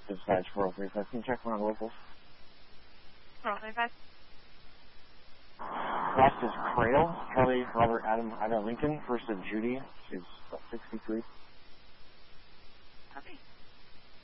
Dispatch 4035. Can you check one on locals? 4035. Last is Cradle. Charlie, Robert, Adam, Ida, Lincoln. First is Judy. She's 63.